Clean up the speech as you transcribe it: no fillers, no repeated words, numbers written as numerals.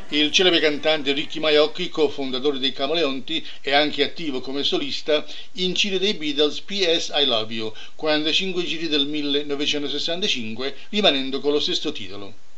Il celebre cantante Ricky Maiocchi, cofondatore dei Camaleonti e anche attivo come solista, incide dei Beatles PS I Love You, 45 giri del 1965, rimanendo con lo stesso titolo.